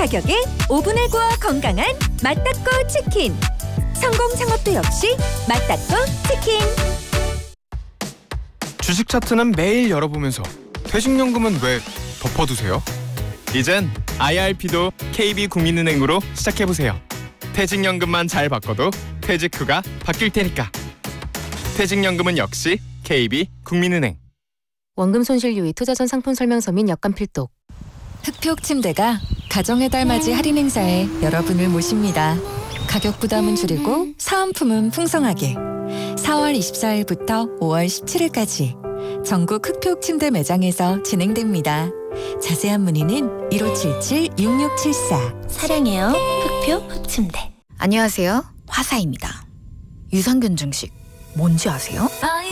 가격에 오븐에 구워 건강한 맛닦고 치킨. 성공 창업도 역시 맛닦고 치킨. 주식 차트는 매일 열어보면서 퇴직연금은 왜 덮어두세요? 이젠 IRP도 KB국민은행으로 시작해보세요. 퇴직연금만 잘 바꿔도 퇴직 후가 바뀔 테니까. 퇴직연금은 역시 KB국민은행. 원금 손실 유의 투자 전 상품 설명서 및 여건 필독. 흑표 침대가 가정의 달 맞이 할인 행사에 여러분을 모십니다. 가격 부담은 줄이고 사은품은 풍성하게. 4월 24일부터 5월 17일까지 전국 흑표 침대 매장에서 진행됩니다. 자세한 문의는 1577-6674. 사랑해요. 흑표 흑침대. 안녕하세요. 화사입니다. 유산균 증식 뭔지 아세요?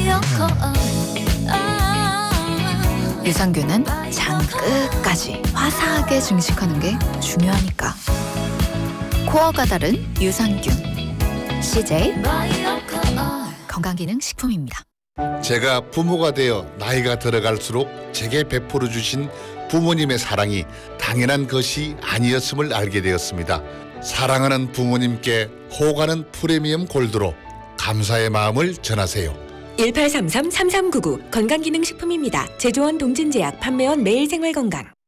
유산균은 장 끝까지 화사하게 증식하는 게 중요하니까. 코어가 다른 유산균 CJ 건강기능식품입니다. 제가 부모가 되어 나이가 들어갈수록 제게 베풀어 주신 부모님의 사랑이 당연한 것이 아니었음을 알게 되었습니다. 사랑하는 부모님께 호가는 프리미엄 골드로 감사의 마음을 전하세요. 1833-3399 건강기능식품입니다. 제조원 동진제약, 판매원 매일생활건강.